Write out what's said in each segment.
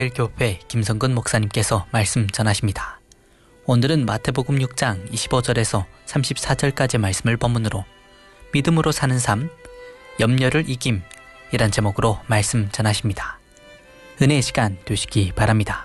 교회 김성근 목사님께서 말씀 전하십니다. 오늘은 마태복음 6장 25절에서 34절까지 말씀을 본문으로 믿음으로 사는 삶, 염려를 이김이란 제목으로 말씀 전하십니다. 은혜의 시간 되시기 바랍니다.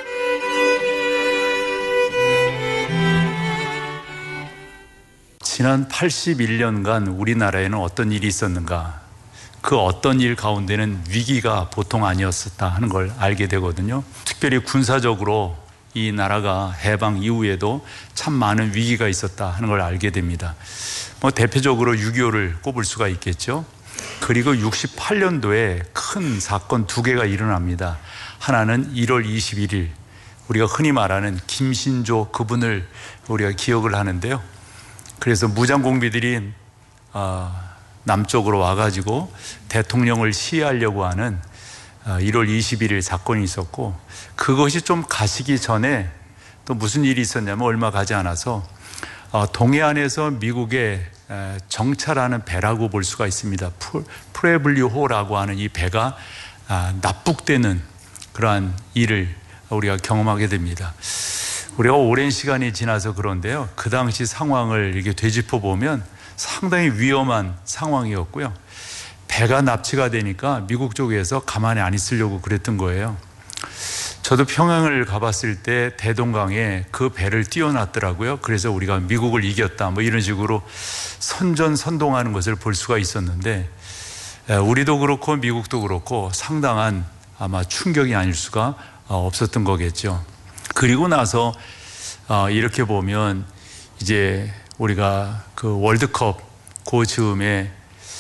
지난 81년간 우리나라에는 어떤 일이 있었는가? 그 어떤 일 가운데는 위기가 보통 아니었었다 하는 걸 알게 되거든요. 특별히 군사적으로 이 나라가 해방 이후에도 참 많은 위기가 있었다 하는 걸 알게 됩니다. 대표적으로 6.25를 꼽을 수가 있겠죠. 그리고 68년도에 큰 사건 두 개가 일어납니다. 하나는 1월 21일 우리가 흔히 말하는 김신조 그분을 우리가 기억을 하는데요. 그래서 무장공비들이 남쪽으로 와가지고 대통령을 시해하려고 하는 1월 21일 사건이 있었고, 그것이 좀 가시기 전에 또 무슨 일이 있었냐면 얼마 가지 않아서 동해안에서 미국의 정찰하는 배라고 볼 수가 있습니다. 프레블리호라고 하는 이 배가 납북되는 그러한 일을 우리가 경험하게 됩니다. 우리가 오랜 시간이 지나서 그런데요, 그 당시 상황을 이렇게 되짚어 보면 상당히 위험한 상황이었고요. 배가 납치가 되니까 미국 쪽에서 가만히 안 있으려고 그랬던 거예요. 저도 평양을 가봤을 때 대동강에 그 배를 띄워놨더라고요. 그래서 우리가 미국을 이겼다 이런 식으로 선전선동하는 것을 볼 수가 있었는데, 우리도 그렇고 미국도 그렇고 상당한 아마 충격이 아닐 수가 없었던 거겠죠. 그리고 나서 이렇게 보면 이제 우리가 그 월드컵 그 즈음에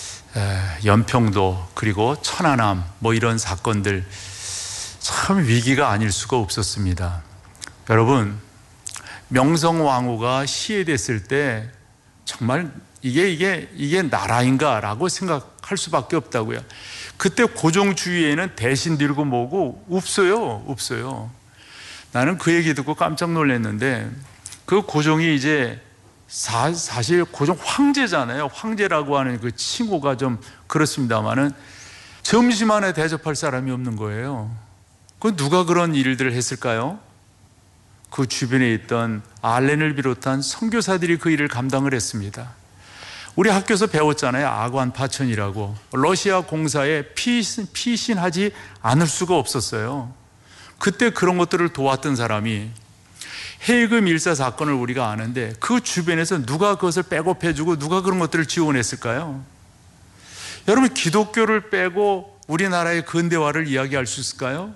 연평도 그리고 천안함 이런 사건들 참 위기가 아닐 수가 없었습니다. 여러분, 명성황후가 시해됐을 때 정말 이게 나라인가 라고 생각할 수밖에 없다고요. 그때 고종 주위에는 대신 들고 뭐고 없어요. 나는 그 얘기 듣고 깜짝 놀랐는데, 그 고종이 이제 사실 고종 황제잖아요. 황제라고 하는 그 칭호가 좀 그렇습니다만은 점심 안에 대접할 사람이 없는 거예요. 그 누가 그런 일들을 했을까요? 그 주변에 있던 알렌을 비롯한 선교사들이 그 일을 감당을 했습니다. 우리 학교에서 배웠잖아요. 아관 파천이라고. 러시아 공사에 피신하지 않을 수가 없었어요. 그때 그런 것들을 도왔던 사람이, 헤이그 밀사 사건을 우리가 아는데 그 주변에서 누가 그것을 백업해주고 누가 그런 것들을 지원했을까요? 여러분, 기독교를 빼고 우리나라의 근대화를 이야기할 수 있을까요?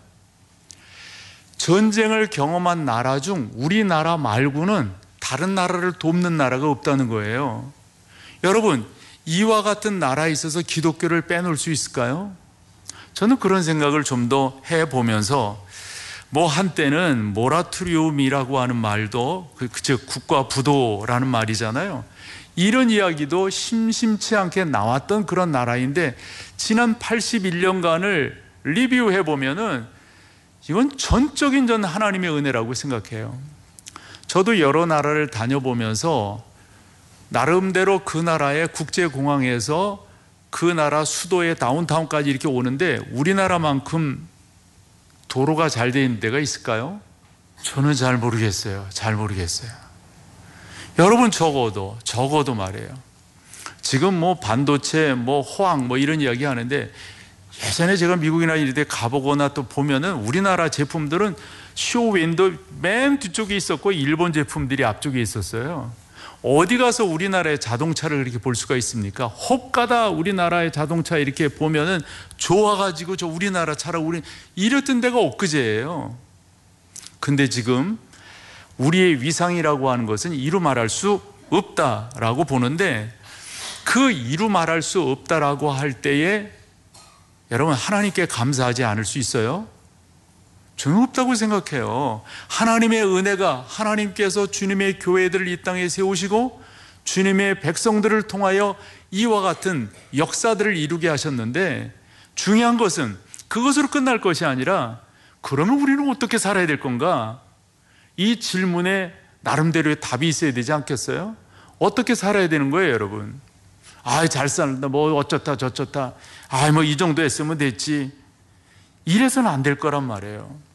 전쟁을 경험한 나라 중 우리나라 말고는 다른 나라를 돕는 나라가 없다는 거예요. 여러분, 이와 같은 나라에 있어서 기독교를 빼놓을 수 있을까요? 저는 그런 생각을 좀 더 해보면서, 한때는 모라토리움이라고 하는 말도, 즉 국가 부도라는 말이잖아요. 이런 이야기도 심심치 않게 나왔던 그런 나라인데, 지난 81년간을 리뷰해 보면은 이건 전적인 하나님의 은혜라고 생각해요. 저도 여러 나라를 다녀보면서 나름대로 그 나라의 국제공항에서 그 나라 수도의 다운타운까지 이렇게 오는데 우리나라만큼 도로가 잘 돼 있는 데가 있을까요? 저는 잘 모르겠어요. 여러분, 적어도 말이에요. 지금 반도체, 호황 이런 이야기 하는데, 예전에 제가 미국이나 이런 데 가보거나 또 보면은 우리나라 제품들은 쇼윈도 맨 뒤쪽에 있었고 일본 제품들이 앞쪽에 있었어요. 어디 가서 우리나라의 자동차를 그렇게 볼 수가 있습니까? 혹가다 우리나라의 자동차 이렇게 보면은 좋아가지고 저 우리나라 차라고 이랬던 데가 엊그제예요. 근데 지금 우리의 위상이라고 하는 것은 이루 말할 수 없다라고 보는데, 그 이루 말할 수 없다라고 할 때에 여러분, 하나님께 감사하지 않을 수 있어요? 저는 없다고 생각해요. 하나님의 은혜가, 하나님께서 주님의 교회들을 이 땅에 세우시고 주님의 백성들을 통하여 이와 같은 역사들을 이루게 하셨는데, 중요한 것은 그것으로 끝날 것이 아니라, 그러면 우리는 어떻게 살아야 될 건가? 이 질문에 나름대로의 답이 있어야 되지 않겠어요? 어떻게 살아야 되는 거예요, 여러분? 잘 산다, 어쩌다 저쩌다, 이 정도 했으면 됐지. 이래서는 안 될 거란 말이에요.